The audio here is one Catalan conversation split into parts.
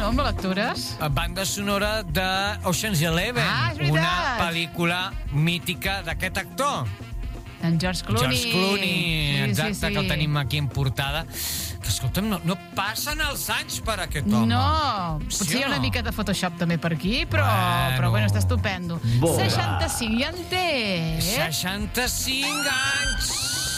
no, amb lectures? Banda sonora de Ocean's Eleven, és veritat. una pel·lícula mítica d'aquest actor. En George Clooney. George Clooney, exacte, sí. que el tenim aquí en portada. Que, escolta'm, no passen els anys per aquest home. No, potser hi ha una mica de Photoshop també per aquí, però bueno, està estupendo. 65, ja en té. 65 anys!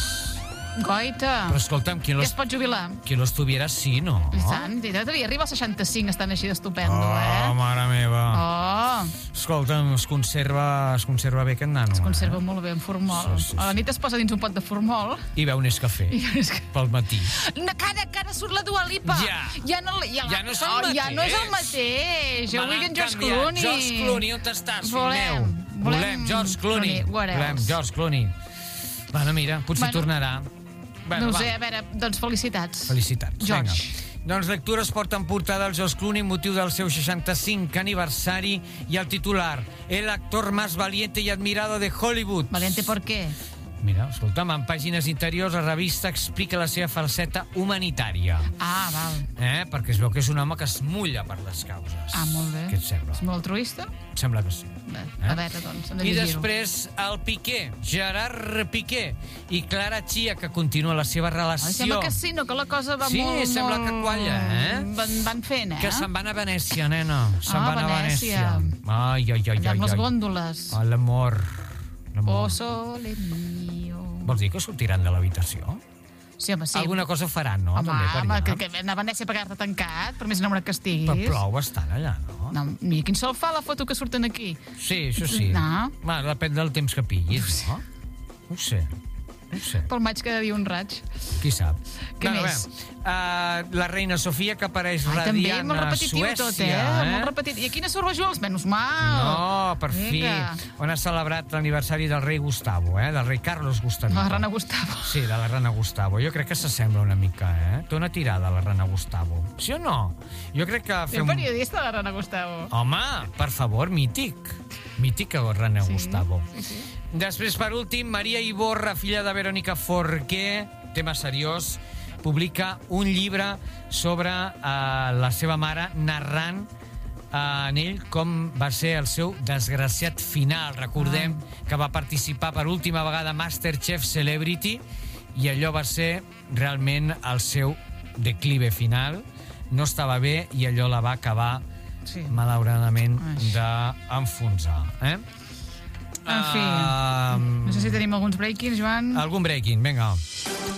Goita. Però escolta'm, Ja es pot jubilar. qui los tuviera sí, no? I tant, i devia arribar als 65 estant així d'estupendo, Mare meva. Oh, Escolta'm, es conserva bé aquest nano. es conserva molt bé en formol. Sí. A la nit es posa dins un pot de formol. I veu Nescafé pel matí. Que ara surt la Dua Lipa. Ja no és el mateix. Ja no és el mateix. Jo vull en George Clooney. George Clooney, on estàs, fill meu? Volem George Clooney. Volem George Clooney. Bueno, mira, potser tornarà. No ho sé, a veure, doncs felicitats. Felicitats. George. Vinga. Doncs lectures porten portada al George Clooney motiu del seu 65 aniversari i el titular: el actor más valiente y admirado de Hollywood. Valiente, ¿por qué? Mira, escolta'm, en pàgines interiors la revista explica la seva falseta humanitària. Ah, val. Perquè es veu que és un home que es mulla per les causes. Ah, molt bé. Què et sembla? És molt altruista? Sembla que sí. Bé, a veure, doncs, hem de I llegir-ho. després el Piqué, Gerard Piqué i Clara Chia, que continua la seva relació. Sembla que sí, no? Que la cosa va molt... Sí, sembla que qualla, Van fent, Que se'n van a Venècia, nena. Se'n van a Venècia. Ai. Allà amb les gòndoles. L'amor. Oh, sole mio. Vols dir que sortiran de l'habitació? Sí, home, sí. Alguna cosa faran, no? Home, També per allà. que anar a Venècia a pagar-te tancat, per més enamorat que estiguis. Però plou bastant allà, no? No, mira, quin sol fa la foto que surten aquí. Sí, això sí. No. Bueno, depèn del temps que pillis, no? No ho sé. Pel maig cada dia un raig. Qui sap? Què més? La reina Sofia, que apareix També, radiant molt a repetitiu Suècia. tot, molt repetitiu. I quina surt Rajols? Menys mal. No, per fi. On ha celebrat l'aniversari del rei Gustavo, del rei Carlos Gustavo. La rana Gustavo. Sí, de la rana Gustavo. Jo crec que s'assembla una mica, Té una tirada, la rana Gustavo. Sí o no? Jo crec que... Un periodista, la rana Gustavo. Home, per favor, mític. Mítica rana Gustavo. Sí. Després, per últim, Maria Iborra, filla de Verónica Forqué, tema seriós, publica un llibre sobre la seva mare, narrant en ell com va ser el seu desgraciat final. Recordem que va participar per última vegada a MasterChef Celebrity i allò va ser realment el seu declive final. No estava bé i allò la va acabar, malauradament, d'enfonsar. En fi, no sé si tenim alguns breakings, Joan. Algun breaking, vinga.